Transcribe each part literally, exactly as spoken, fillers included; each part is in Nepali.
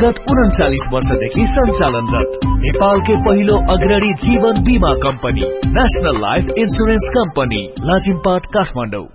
विगत उन्चालिस वर्षदेखि सञ्चालनरत नेपालकै पहिलो अग्रणी जीवन बीमा company national life insurance company Lazimpat Kathmandu.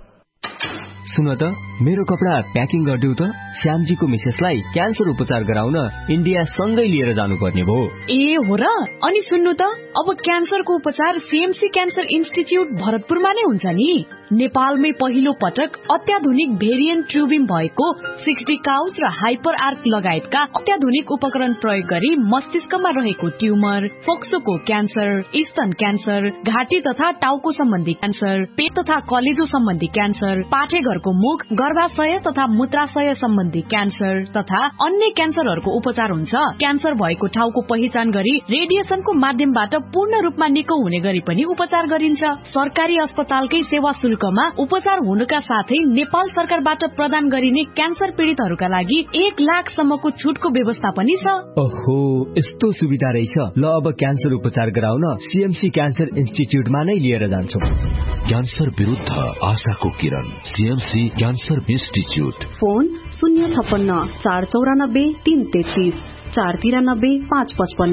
सुन त मेरो कपडा प्याकिङ गरिदेऊ त, श्यामजीको मिसेसलाई क्यान्सर उपचार गराउन इन्डिया सँगै लिएर जानुपर्ने भयो। ए हो र? अनि सुन्नु त, अब क्यान्सरको उपचार सीएमसी क्यान्सर इन्स्टिच्युट भरतपुरमा नै हुन्छ नि। नेपालमै पहिलो पटक अत्याधुनिक भेरिएन्ट ट्युबिङ भएको सिक्सटी काउच र हाइपर आर्क लगायतका अत्याधुनिक उपकरण प्रयोग गरी मस्तिष्कमा रहेको ट्युमर, फोक्सोको क्यान्सर, स्तन क्यान्सर, घाँटी तथा टाउको सम्बन्धी क्यान्सर, पेट तथा कलेजो सम्बन्धी क्यान्सर, पाठेघरको मुख, गर्भाशय तथा मूत्राशय सम्बन्धी क्यान्सर तथा अन्य क्यान्सरहरूको उपचार हुन्छ। क्यान्सर भएको ठाउँको पहिचान गरी रेडिएसनको माध्यमबाट पूर्ण रूपमा निको हुने गरी पनि उपचार गरिन्छ। सरकारी अस्पतालकै सेवा शुल्कमा उपचार हुनुका साथै नेपाल सरकारबाट प्रदान गरिने क्यान्सर पीड़ितहरूका लागि एक लाख सम्मको छुटको व्यवस्था पनि छ। ओहो, यस्तो सुविधा रहेछ। ल अब क्यान्सर उपचार गराउन सीएमसी क्यान्सर इन्स्टिच्युटमा नै लिएर जान्छु। क्यान्सर विरुद्ध आशाको किरण, सीएमसी क्यान्सर इन्स्टिच्युट। फोन शून्य छप्पन्न चार चौरानब्बे तीन तेत्तीस चार तिरानब्बे पाँच पचपन्न।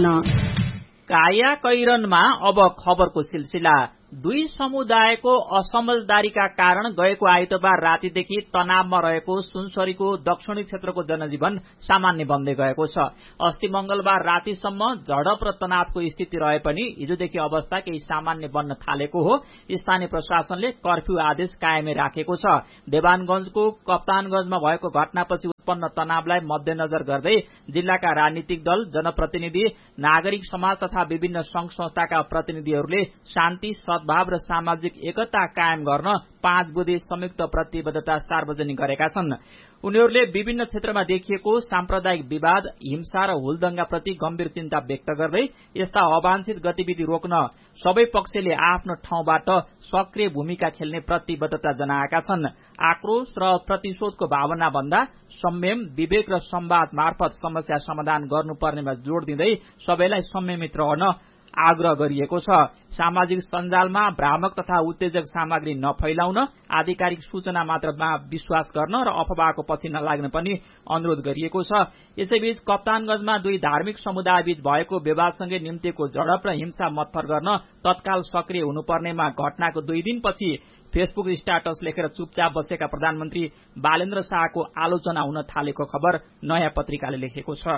काया कैरनमा अब खबरको सिलसिला। दुई समुदायको असमझदारीका कारण गएको आइतबार रातिदेखि तनावमा रहेको सुनसरीको दक्षिणी क्षेत्रको जनजीवन सामान्य बन्दै गएको छ। अस्ति मंगलबार रातिसम्म झडप र तनावको स्थिति रहे पनि हिजोदेखि अवस्था केही सामान्य बन्न थालेको हो। स्थानीय प्रशासनले कर्फ्यू आदेश कायमै राखेको छ। देवानगंजको कप्तानगंजमा भएको घटनापछि उत्पन्न तनावलाई मध्यनजर गर्दै जिल्लाका राजनीतिक दल, जनप्रतिनिधि, नागरिक समाज तथा विभिन्न संघ संस्थाका प्रतिनिधिहरूले शान्ति, सद्भाव र सामाजिक एकता कायम गर्न पाँच बुधे संयुक्त प्रतिबद्धता सार्वजनिक गरेका छन्। उनीहरूले विभिन्न क्षेत्रमा देखिएको साम्प्रदायिक विवाद, हिंसा र हुलदंगाप्रति गम्भीर चिन्ता व्यक्त गर्दै यस्ता अवांछित गतिविधि रोक्न सबै पक्षले आफ्नो ठाउँबाट सक्रिय भूमिका खेल्ने प्रतिबद्धता जनाएका छन्। आक्रोश र प्रतिशोधको भावना भन्दा संयम, विवेक र संवाद मार्फत समस्या समाधान गर्नुपर्नेमा जोड़ दिँदै सबैलाई संयमित रहन आग्रह गरिएको छ। सामाजिक सञ्जालमा भ्रामक तथा उत्तेजक सामग्री नफैलाउन, आधिकारिक सूचना मात्रमा विश्वास गर्न र अफवाहको पछि नलाग्न पनि अनुरोध गरिएको छ। यसैबीच कप्तानगंजमा दुई धार्मिक समुदायबीच भएको विवादसँगै निम्तिएको झडप र हिंसा मत्थर गर्न तत्काल सक्रिय हुनुपर्नेमा घटनाको दुई दिनपछि फेसबुक स्ट्याटस लेखेर चुपचाप बसेका प्रधानमन्त्री बालेन्द्र शाहको आलोचना हुन थालेको खबर नयाँ पत्रिकाले लेखेको छ।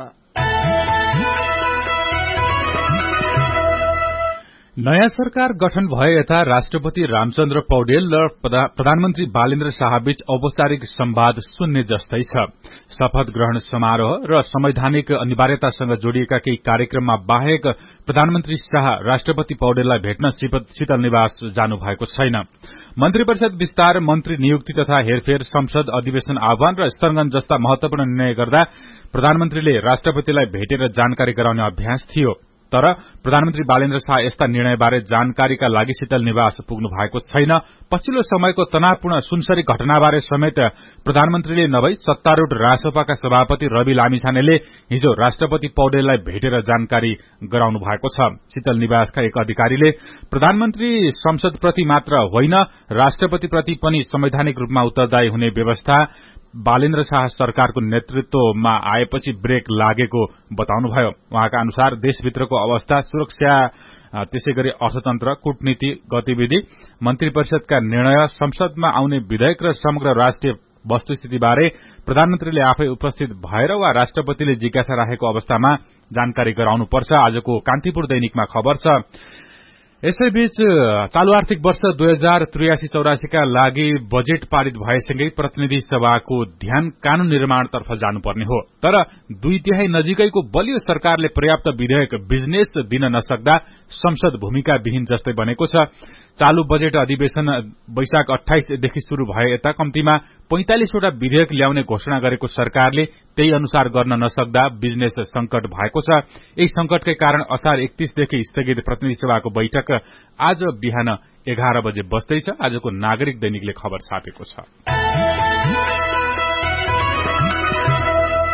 नयाँ सरकार गठन भए यता राष्ट्रपति रामचन्द्र पौडेल र प्रधानमन्त्री बालेन्द्र शाहबीच औपचारिक संवाद शून्य जस्तै छ। शपथ ग्रहण समारोह र संवैधानिक अनिवार्यतासँग जोडिएका केही कार्यक्रममा बाहेक प्रधानमन्त्री शाह राष्ट्रपति पौडेललाई भेट्न शीतल निवास जानु भएको छैन। मन्त्री परिषद विस्तार, मन्त्री नियुक्ति तथा हेरफेर, संसद अधिवेशन आह्वान र स्थगन जस्ता महत्वपूर्ण निर्णय गर्दा प्रधानमन्त्रीले राष्ट्रपतिलाई भेटेर जानकारी गराउने अभ्यास थियो। तर प्रधानमन्त्री बालेन्द्र शाह यस्ता निर्णयबारे जानकारीका लागि शीतल निवास पुग्नु भएको छैन। पछिल्लो समयको तनावपूर्ण सुनसरी घटनाबारे समेत प्रधानमन्त्रीले नभई सत्तारूढ़ रासपाका सभापति रवि लामिछानेले हिजो राष्ट्रपति पौडेललाई भेटेर जानकारी गराउनु भएको छ। शीतल निवासका एक अधिकारीले प्रधानमन्त्री संसदप्रति मात्र होइन, राष्ट्रपतिप्रति पनि संवैधानिक रूपमा उत्तरदायी हुने व्यवस्था बालेन्द्र शाह सरकारको नेतृत्वमा आएपछि ब्रेक लागेको बताउनुभयो। उहाँका अनुसार देशभित्रको अवस्था, सुरक्षा, त्यसैगरी अर्थतन्त्र, कूटनीति गतिविधि, मन्त्री परिषदका निर्णय, संसदमा आउने विधेयक र समग्र राष्ट्रिय वस्तुस्थितिबारे प्रधानमन्त्रीले आफै उपस्थित भएर वा राष्ट्रपतिले जिज्ञासा राखेको अवस्थामा जानकारी गराउनुपर्छ। आजको कान्तिपुर दैनिकमा खबर छ। यसैबीच चालू आर्थिक वर्ष दुई हजार त्रियासी चौरासीका लागि बजेट पारित भएसँगै प्रतिनिधि सभाको ध्यान कानून निर्माणतर्फ जानुपर्ने हो। तर दुई तिहाई नजिकैको बलियो सरकारले पर्याप्त विधेयक बिजनेस दिन नसक्दा संसद भूमिका विहीन जस्तै बनेको छ। चालू बजेट अधिवेशन वैशाख अठाइसदेखि शुरू भए यता कम्तीमा पैंतालिसवटा विधेयक ल्याउने घोषणा गरेको सरकारले त्यही अनुसार गर्न नसक्दा बिजनेस संकट भएको छ। यही संकटकै कारण असार एकतीसदेखि स्थगित प्रतिनिधि सभाको बैठक आज बिहान एघार बजे बस्दैछ। आजको नागरिक दैनिकले खबर छापेको छ।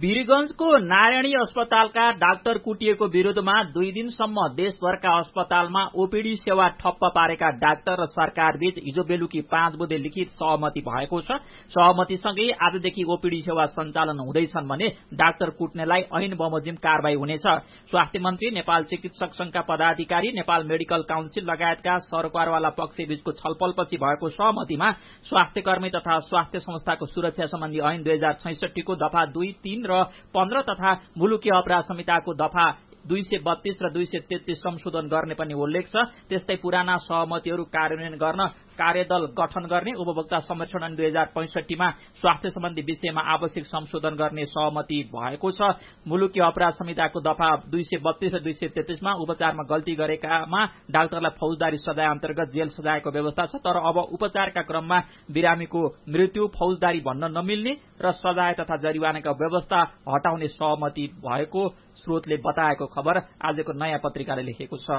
वीरगंजको नारायणी अस्पतालका डाक्टर कुटिएको विरोधमा दुई दिनसम्म देशभरका अस्पतालमा ओपीडी सेवा ठप्प पारेका डाक्टर र सरकारबीच हिजो बेलुकी पाँच बजे लिखित सहमति भएको छ। सहमतिसँगै आजदेखि ओपीडी सेवा सञ्चालन हुँदैछन् भने डाक्टर कुट्नेलाई ऐन बमोजिम कारवाही हुनेछ। स्वास्थ्य मन्त्री, नेपाल चिकित्सक संघका पदाधिकारी, नेपाल मेडिकल काउन्सिल लगायतका सरकारवाला पक्षबीचको छलफलपछि भएको सहमतिमा स्वास्थ्य कर्मी तथा स्वास्थ्य संस्थाको सुरक्षा सम्बन्धी ऐन दुई हजार छैसठीको दफा दुई, तीन र पन्ध्र तथा मुलुकी अपराध संहिताको दफा दुई सय बत्तीस र दुई सय तेत्तीस संशोधन गर्ने पनि उल्लेख छ। त्यस्तै पुराना सहमतिहरू कार्यान्वयन गर्न कार्यदल गठन गर्ने, उपभोक्ता संरक्षण ऐन दुई हजार पैंसठीमा स्वास्थ्य सम्बन्धी विषयमा आवश्यक संशोधन गर्ने सहमति भएको छ। मुलुकी अपराध संहिताको दफा दुई सय बत्तीस र दुई सय तेत्तीसमा उपचारमा गल्ती गरेकामा डाक्टरलाई फौजदारी सजाय अन्तर्गत जेल सजायको व्यवस्था छ। तर अब उपचारका क्रममा बिरामीको मृत्यु फौजदारी भन्न नमिल्ने र सजाय तथा जरिवानाका व्यवस्था हटाउने सहमति भएको स्रोतले बताएको खबर आजको नयाँ पत्रिकाले लेखेको छ।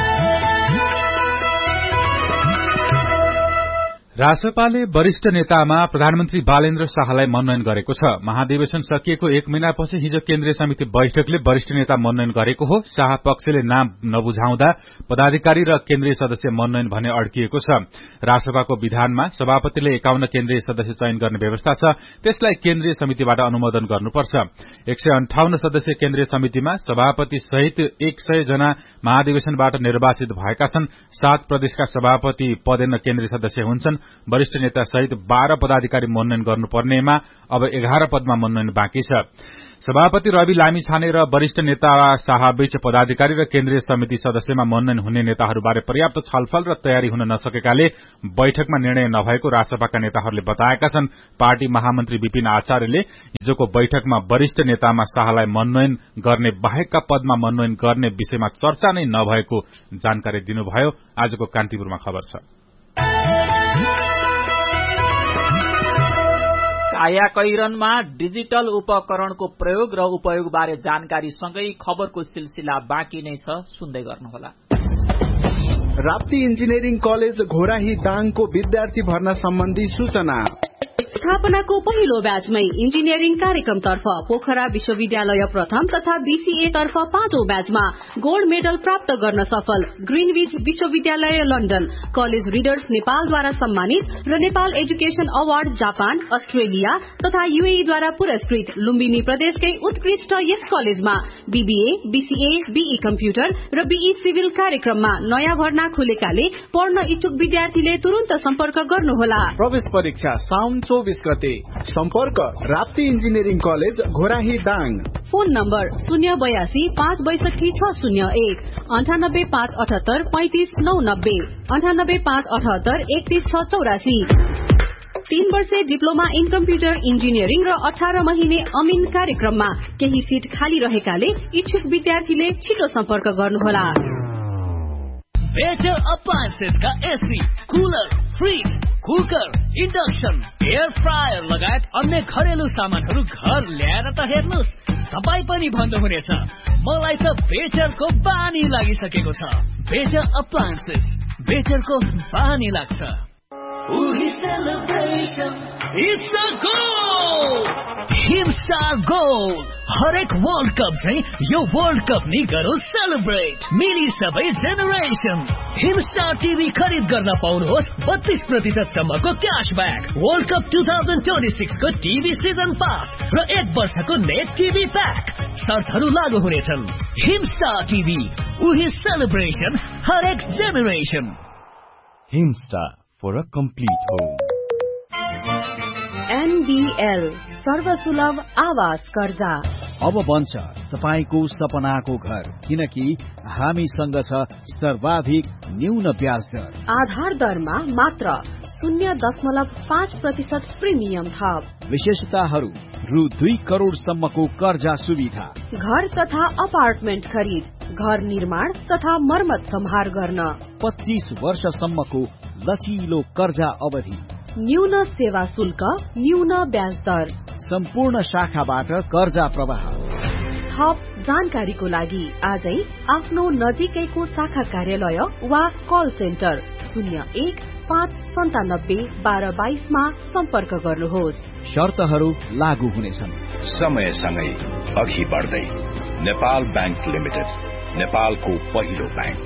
रासपाले वरिष्ठ नेतामा प्रधानमन्त्री बालेन्द्र शाहलाई मनोनयन गरेको छ। महाधिवेशन सकिएको एक महिनापछि हिजो केन्द्रीय समिति बैठकले वरिष्ठ नेता मनोनयन गरेको हो। शाह पक्षले नाम नबुझाउँदा पदाधिकारी र केन्द्रीय सदस्य मनोनयन भने अड्किएको छ। रासपाको विधानमा सभापतिले एकाउन्न केन्द्रीय सदस्य चयन गर्ने व्यवस्था छ। त्यसलाई केन्द्रीय समितिबाट अनुमोदन गर्नुपर्छ। एक सय अन्ठाउन्न सदस्य केन्द्रीय समितिमा सभापति सहित एक सय जना महाधिवेशनबाट निर्वाचित भएका छन्। सात प्रदेशका सभापति पदेन केन्द्रीय सदस्य हुन्छन्। वरिष्ठ नेता सहित बाह्र पदाधिकारी मनोनयन गर्नुपर्नेमा अब एघार पदमा मनोनयन बाँकी छ। सभापति रवि लामिछाने र वरिष्ठ नेता शाहबीच पदाधिकारी र केन्द्रीय समिति सदस्यमा मनोनयन हुने नेताहरूबारे पर्याप्त छलफल र तयारी हुन नसकेकाले बैठकमा निर्णय नभएको रासपाका नेताहरूले बताएका छन्। पार्टी महामन्त्री विपिन आचार्यले हिजोको बैठकमा वरिष्ठ नेतामा शाहलाई मनोनयन गर्ने बाहेकका पदमा मनोनयन गर्ने विषयमा चर्चा नै नभएको जानकारी दिनुभयो। आजको कान्तिपुरमा खबर छ। कायाकैरनमा डिजिटल उपकरणको प्रयोग र उपयोगबारे जानकारी सँगै खबरको सिलसिला बाँकी नै छ, सुन्दै गर्नुहोला। राप्ती इन्जिनियरिङ कलेज घोराही दाङको विद्यार्थी भर्ना सम्बन्धी सूचना। स्थापनाको पहिलो ब्याचमै इन्जिनियरिङ कार्यक्रमतर्फ पोखरा विश्वविद्यालय प्रथम तथा बीसीए तर्फ पाँचौं ब्याचमा गोल्ड मेडल प्राप्त गर्न सफल ग्रीनविच विश्वविद्यालय लन्डन, कलेज रिडर्स नेपालद्वारा सम्मानित र Nepal education award Japan, Australia तथा यूएईद्वारा पुरस्कृत लुम्बिनी प्रदेशकै उत्कृष्ट यस कलेजमा बीबीए, बीसीए, बीई कम्प्युटर र बीई सिभिल कार्यक्रममा नयाँ भर्ना खुलेकाले पढ्न इच्छुक विद्यार्थीले तुरन्त सम्पर्क गर्नुहोला। प्रवेश परीक्षा साउन चौबिस गते। सम्पर्क Rapti engineering college Ghorahi Dang. Phone number शून्य बयासी पाँच बैसठी छ शून्य एक, अन्ठानब्बे पाँच अठहत्तर पैंतिस नौ नब्बे, अन्ठानब्बे पाँच अठहत्तर एकतीस छ चौरासी। तीन वर्षे डिप्लोमा इन कम्प्युटर इन्जिनियरिङ र अठार महिने अमिन कार्यक्रममा केही सीट खाली रहेकाले इच्छुक विद्यार्थीले छिटो सम्पर्क गर्नुहोला। Better अप्लायन्सेसका AC, cooler, fridge, cooker, induction, air fryer लगायत अन्य घरेलु सामानहरू घर ल्याएर त हेर्नुहोस्, तपाईँ पनि भन्नुहुनेछ मलाई त बेटरको बानी लागिसकेको छ। बेटर अप्लायन्सेस, बेटरको बानी लाग्छ। It's a goal! Himstar goal! हरेक वर्ल्ड कप चाहिँ यो वर्ल्ड कप नि गरौँ सेलिब्रेट। मिली सबै जेनेरेसन हिमस्टार टिभी खरिद गर्न पाउनुहोस् बत्तीस प्रतिशत सम्मको क्याशब्याक, वर्ल्ड कप दुई हजार छब्बिस को टिभी सिजन पास र एक वर्षको नेट टिभी प्याक। शर्तहरू लागू हुनेछन्। हिमस्टार टिभी, उही सेलिब्रेसन, हरेक generation. Himstar for a complete home. NBL सर्वसुलभ आवास कर्जा अब बन्छ तपाईको सपनाको घर, किनकि हामीसँग छ सर्वाधिक न्यून ब्याज दर। आधार दरमा मात्र शून्य दशमलव पाँच प्रतिशत प्रिमियम थप। विशेषताहरू रु दुई करोड़ सम्मको कर्जा सुविधा, घर तथा अपार्टमेन्ट खरिद, घर निर्माण तथा मर्मत सम्हार गर्न, पच्चीस वर्षसम्मको लचिलो कर्जा अवधि, न्यून सेवा शुल्क, न्यून ब्याज दर, सम्पूर्ण शाखाबाट कर्जा प्रवाह। थप जानकारीको लागि आजै आफ्नो नजिकैको शाखा कार्यालय वा कल सेन्टर शून्य एक पाँच सन्तानब्बे बाह्र बाइसमा सम्पर्क गर्नुहोस्। शर्तहरू लागू हुनेछन्। समयसँगै अघि बढ्दै नेपाल बैंक लिमिटेड, नेपालको पहिलो बैंक।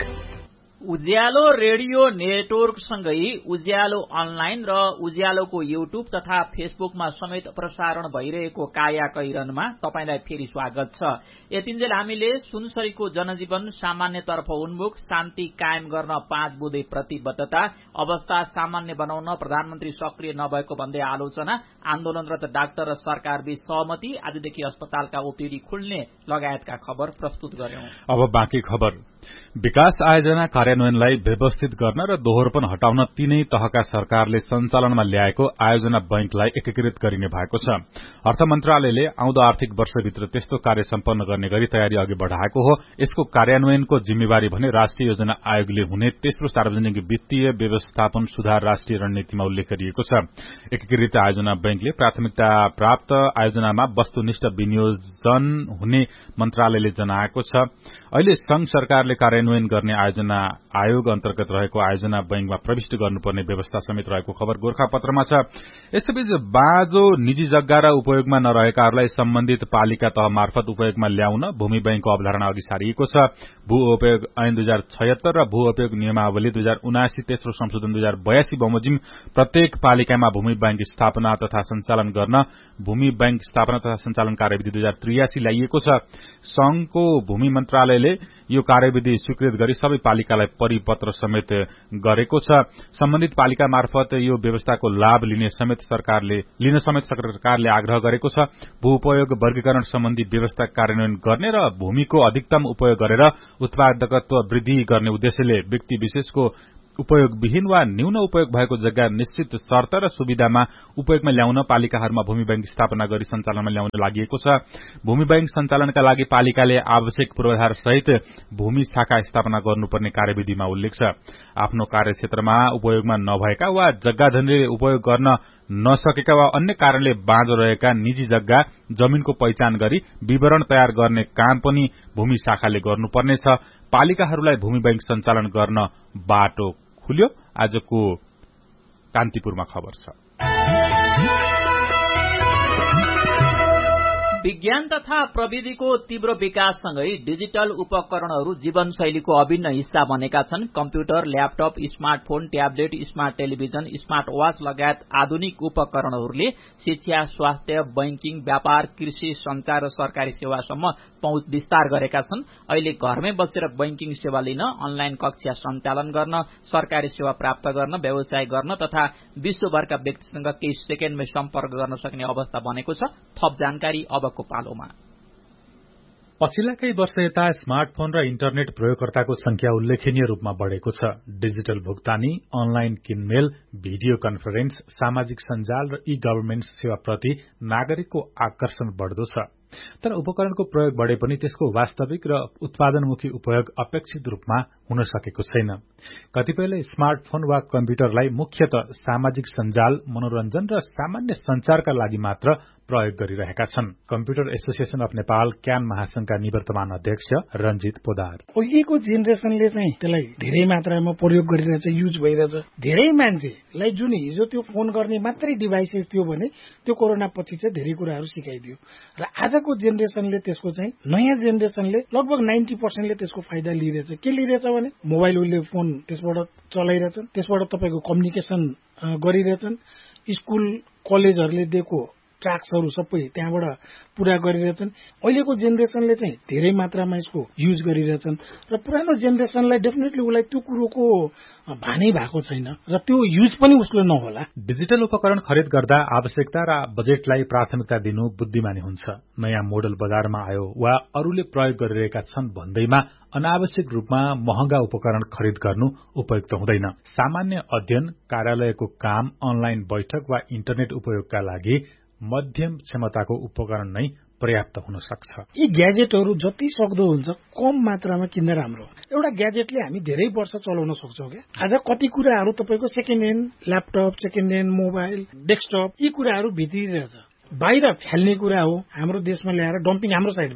उज्यालो रेडियो नेटवर्कसँगै उज्यालो अनलाइन र उज्यालोको युट्युब तथा फेसबुकमा समेत प्रसारण भइरहेको काया कैरनमा तपाईलाई फेरि स्वागत छ। यतिन्जेल हामीले सुनसरीको जनजीवन सामान्यतर्फ उन्मुख, शान्ति कायम गर्न पाँच बुँदे प्रतिबद्धता, अवस्था सामान्य बनाउन प्रधानमन्त्री सक्रिय नभएको भन्दै आलोचना, आन्दोलनरत डाक्टर र सरकारबीच सहमति, आजदेखि अस्पतालका ओपीडी खुल्ने लगायतका खबर प्रस्तुत गर्यौं। अब बाँकी खबर। विकास आयोजना कार्यान्वयनलाई व्यवस्थित गर्न र दोहोरोपन हटाउन तीनै तहका सरकारले सञ्चालनमा ल्याएको आयोजना बैंकलाई एकीकृत गरिने भएको छ। अर्थ मन्त्रालयले आउँदो आर्थिक वर्षभित्र त्यस्तो कार्य सम्पन्न गर्ने गरी तयारी अघि बढ़ाएको हो। यसको कार्यान्वयनको जिम्मेवारी भने राष्ट्रिय योजना आयोगले हुने तेस्रो सार्वजनिक वित्तीय व्यवस्थापन सुधार राष्ट्रिय रणनीतिमा उल्लेख गरिएको छ। एकीकृत आयोजना बैंकले प्राथमिकता प्राप्त आयोजनामा वस्तुनिष्ठ विनियोजन हुने मन्त्रालयले जनाएको छ। अहिले संघ सरकारले कार्यान्वयन गर्ने आयोजना आयोग अन्तर्गत रहेको आयोजना बैंकमा प्रविष्ट गर्नुपर्ने व्यवस्था समेत रहेको खबर गोरखापत्रमा छ। यसैबीच बाँझो निजी जग्गा र उपयोगमा नरहेकाहरूलाई सम्बन्धित पालिका तह मार्फत उपयोगमा ल्याउन भूमि बैंकको अवधारणा अघि सारिएको छ। भू उपयोग ऐन दुई हजार छयत्तर र भू उपयोग नियमावली दुई हजार उनासी तेस्रो संशोधन दुई हजार बयासी बमोजिम प्रत्येक पालिकामा भूमि बैंक स्थापना तथा सञ्चालन गर्न भूमि बैंक स्थापना तथा सञ्चालन कार्यविधि दुई हजार त्रियासी ल्याइएको छ। संघको भूमि मन्त्रालयले यो कार्यविधि स्वीकृत गरी सबै पालिकालाई परिपत्र समेत गरेको छ। सम्बन्धित पालिका मार्फत यो व्यवस्थाको लाभ लिने समेत सरकारले लिन समेत सरकारले आग्रह गरेको छ। भू उपयोग वर्गीकरण सम्बन्धी व्यवस्था कार्यान्वयन गर्ने र भूमिको अधिकतम उपयोग गरेर उत्पादकत्व वृद्धि गर्ने उद्देश्यले व्यक्ति विशेषको उपयोगविहीन वा न्यून उपयोग भएको जग्गा निश्चित शर्त र सुविधामा उपयोगमा ल्याउन पालिकाहरूमा भूमि बैंक स्थापना गरी सञ्चालनमा ल्याउन लागि छ। भूमि बैंक सञ्चालनका लागि पालिकाले आवश्यक पूर्वाधार सहित भूमि शाखा स्थापना गर्नुपर्ने कार्यविधिमा उल्लेख छ। आफ्नो कार्यक्षेत्रमा उपयोगमा नभएका वा जग्गाधनीले उपयोग गर्न नसकेका वा अन्य कारणले बाँझो रहेका निजी जग्गा जमीनको पहिचान गरी विवरण तयार गर्ने काम पनि भूमि शाखाले गर्नुपर्नेछ। पालिकाहरूलाई भूमि बैंक सञ्चालन गर्न बाटो खुल्यो। आजको कान्तिपुरमा खबर छ। विज्ञान तथा प्रविधिको तीव्र विकाससँगै डिजिटल उपकरणहरू जीवनशैलीको अभिन्न हिस्सा बनेका छन्। Computer, laptop, smartphone, tablet, smart television, smart watch लगायत आधुनिक उपकरणहरूले शिक्षा, स्वास्थ्य, बैंकिङ, व्यापार, कृषि, संचार र सरकारी सेवासम्म पहुँच विस्तार गरेका छन्। अहिले घरमै बसेर बैंकिङ सेवा लिन, अनलाइन कक्षा सञ्चालन गर्न, सरकारी सेवा प्राप्त गर्न, व्यवसाय गर्न तथा विश्वभरका व्यक्तिसँग केही सेकेन्डमै सम्पर्क गर्न सक्ने अवस्था बनेको छ। थप जानकारी अबको पालोमा। पछिल्ला केही वर्ष यता स्मार्टफोन र इन्टरनेट प्रयोगकर्ताको संख्या उल्लेखनीय रूपमा बढ़ेको छ। डिजिटल भुक्तानी, अनलाइन किनमेल, भिडियो कन्फरेन्स, सामाजिक सञ्जाल र ई गभर्मेन्ट सेवाप्रति नागरिकको आकर्षण बढ़दो छ। तर उपकरणको प्रयोग बढ़े पनि त्यसको वास्तविक र उत्पादनमुखी उपयोग अपेक्षित रूपमा हुन सकेको छैन। कतिपयले स्मार्टफोन वा कम्प्युटरलाई मुख्यतः सामाजिक सञ्जाल, मनोरञ्जन र सामान्य संचारका लागि मात्र प्रयोग गरिरहेका छन्। Computer association of Nepal can महासंघका निवर्तमान अध्यक्ष रञ्जित पोदार। अहिलेको जेनेरेसनले चाहिँ त्यसलाई धेरै मात्रामा प्रयोग गरिरहेछ, युज भइरहेछ। धेरै मान्छेलाई जुन हिजो त्यो फोन गर्ने मात्रै डिभाइसेस थियो भने त्यो कोरोना पछि चाहिँ धेरै कुराहरू सिकाइदियो र आजको जेनेरेसनले त्यसको चाहिँ नयाँ जेनेरेसनले लगभग नाइन्टी पर्सेन्टले त्यसको फाइदा लिइरहेछ। के लिइरहेछ भने मोबाइल उसले फोन त्यसबाट चलाइरहेछन्, त्यसबाट तपाईँको कम्युनिकेसन गरिरहेछन्। स्कुल कलेजहरूले दिएको ट्र्याक्सहरू सबै त्यहाँबाट पूरा गरिरहेछन्। अहिलेको जेनेरेसनले चाहिँ धेरै मात्रामा यसको युज गरिरहेछन् र पुरानो जेनेरेसनलाई डेफिनेटली उसलाई त्यो कुरोको भानै भएको छैन र त्यो युज पनि उसले नहोला। डिजिटल उपकरण खरिद गर्दा आवश्यकता र बजेटलाई प्राथमिकता दिनु बुद्धिमानी हुन्छ। नयाँ मोडल बजारमा आयो वा अरूले प्रयोग गरिरहेका छन् भन्दैमा अनावश्यक रूपमा महँगा उपकरण खरिद गर्नु उपयुक्त हुँदैन। सामान्य अध्ययन, कार्यालयको काम, अनलाइन बैठक वा इन्टरनेट उपयोगका लागि मध्यम क्षमताको उपकरण नै पर्याप्त हुन सक्छ। यी ग्याजेटहरू जति सक्दो हुन्छ कम मात्रामा किन्न राम्रो। एउटा ग्याजेटले हामी धेरै वर्ष चलाउन सक्छौँ क्या। आज कति कुराहरू तपाईँको second hand laptop, second hand mobile, desktop, यी कुराहरू भित्रिरहेछ। बाहिर फ्याल्ने कुरा हो, हाम्रो देशमा ल्याएर डम्पिङ हाम्रो साइडमा।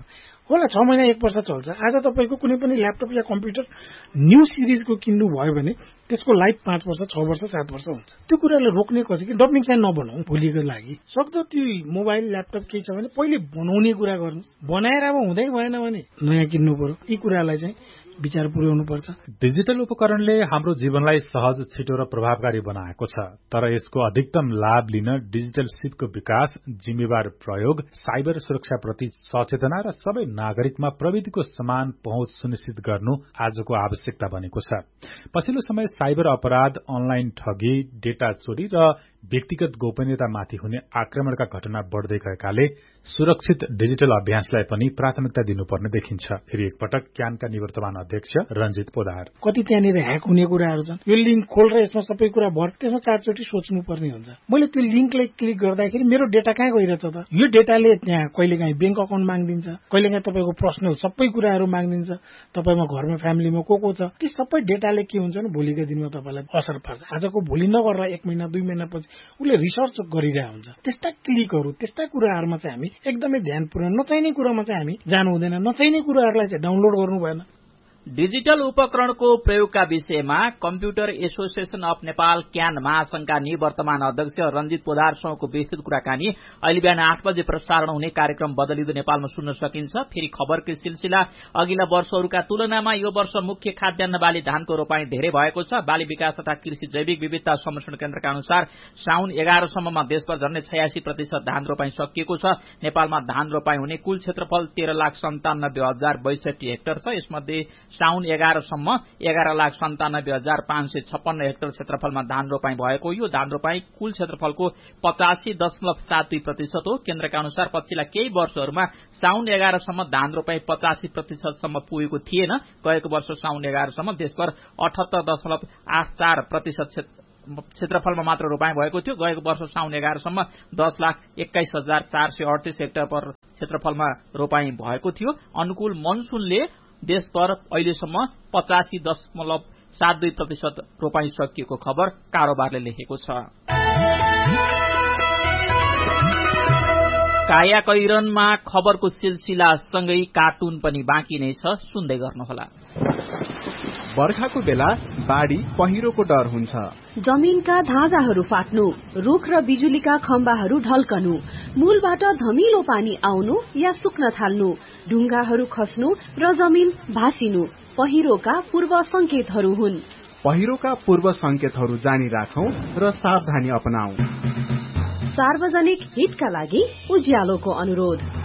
होला छ महिना एक वर्ष चल्छ। आज तपाईँको कुनै पनि ल्यापटप या कम्प्युटर न्यू सिरिजको किन्नु भयो भने त्यसको लाइफ पाँच वर्ष छ वर्ष सात वर्ष हुन्छ। त्यो कुरालाई रोक्ने कसै कि डम्पिङ साइन नबनाऊ भोलिको लागि। सक्दो त्यो मोबाइल ल्यापटप केही छ भने पहिले बनाउने कुरा गर्नुहोस्, बनाएर अब हुँदै भएन भने नयाँ किन्नु पर्यो। यी कुरालाई चाहिँ विचार पुर्याउनु पर्छ। डिजिटल उपकरणले हाम्रो जीवनलाई सहज, छिटो र प्रभावकारी बनाएको छ, तर यसको अधिकतम लाभ लिन डिजिटल सिपको विकास, जिम्मेवार प्रयोग, साइबर सुरक्षाप्रति सचेतना र सबै नागरिकमा प्रविधिको समान पहुँच सुनिश्चित गर्नु आजको आवश्यकता बनेको छ। पछिल्लो समय साइबर अपराध, अनलाइन ठगी, डेटा चोरी र व्यक्तिगत गोपनीयतामाथि हुने आक्रमणका घटना बढ्दै गएकाले सुरक्षित डिजिटल अभ्यासलाई पनि प्राथमिकता दिनुपर्ने देखिन्छ। फेरि एकपटक क्यानका निवर्तमान अध्यक्ष रञ्जित पोदार। कति त्यहाँनिर ह्याक हुने कुराहरू छन्, यो लिङ्क खोल र यसमा सबै कुरा भर, त्यसमा चारचोटि सोच्नुपर्ने हुन्छ। मैले त्यो लिङ्कलाई क्लिक गर्दाखेरि मेरो डेटा कहाँ गइरहेछ त? यो डेटाले त्यहाँ कहिलेकाहीँ ब्याङ्क अकाउन्ट माग्दिन्छ, कहिलेकाहीँ तपाईँको पर्सनल सबै कुराहरू माग्दिन्छ, तपाईँमा घरमा फ्यामिलीमा को को छ, ती सबै डेटाले के हुन्छ भने भोलिको दिनमा तपाईँलाई असर पर्छ। आजको भोलि नगरेर एक महिना दुई महिनापछि उसले रिसर्च गरिरहेको हुन्छ। त्यस्ता क्लिकहरू, त्यस्ता कुराहरूमा चाहिँ हामी एकदमै ध्यान पुर्याउनु, नचाहिने कुरामा चाहिँ हामी जानु हुँदैन, नचाहिने कुराहरूलाई चाहिँ डाउनलोड गर्नु भएन। डिजिटल उपकरणको प्रयोगका विषयमा computer association of Nepal can महासंघका निवर्तमान अध्यक्ष रञ्जित पोदारसँगको विस्तृत कुराकानी अहिले बिहान आठ बजे प्रसारण हुने कार्यक्रम बदलिँदो नेपालमा सुन्न सकिन्छ। फेरि खबरकै सिलसिला। अघिल्ला वर्षहरूका तुलनामा यो वर्ष मुख्य खाद्यान्न बाली धानको रोपाई धेरै भएको छ। बाली विकास तथा कृषि जैविक विविधता संरक्षण केन्द्रका अनुसार साउन एघारसम्ममा देशभर झन्डै छयासी प्रतिशत धान रोपाई सकिएको छ। नेपालमा धान रोपाई हुने कुल क्षेत्रफल तेह्र लाख सन्तानब्बे हजार बैसठी हेक्टर छ। यसमध्ये साउन एघारसम्म एघार लाख सन्तानब्बे हजार पाँच सय छप्पन्न हेक्टर क्षेत्रफलमा धान रोपाई भएको। यो धान रोपाई कुल क्षेत्रफलको पचासी दशमलव सात दुई प्रतिशत हो। केन्द्रका अनुसार पछिल्ला केही वर्षहरूमा साउन एघारसम्म धान रोपाई पचासी प्रतिशतसम्म पुगेको थिएन। गएको वर्ष साउन एघारसम्म देशभर अठहत्तर दशमलव आठ चार प्रतिशत क्षेत्रफलमा मात्र रोपाई भएको थियो। गएको वर्ष साउन एघारसम्म दस लाख एक्काइस हजार चार सय अडतिस हेक्टर पर क्षेत्रफलमा रोपाई भएको थियो। अनुकूल मनसुनले देशभर अहिलेसम्म पचासी दशमलव सात दुई प्रतिशत रोपाई सकिएको खबर कारोबारले लेखेको छ। काया कैरनमा खबरको सिलसिला सँगै कार्टुन पनि बाँकी नै छ, सुन्दै गर्नुहोला। बर्खाको बेला बाढी पहिरोको डर हुन्छ। जमिनका धाजाहरू फाट्नु, रुख र बिजुलीका खम्बाहरू ढल्कनु, मूलबाट धमिलो पानी आउनु या सुक्न थाल्नु, ढुङ्गाहरू खस्नु र जमिन भासिनु पहिरोका पूर्व संकेतहरू हुन्। पहिरोका पूर्व संकेतहरू जानी राखौं र सावधानी अपनाऊ। सार्वजनिक हितका लागि उज्यालोको अनुरोध।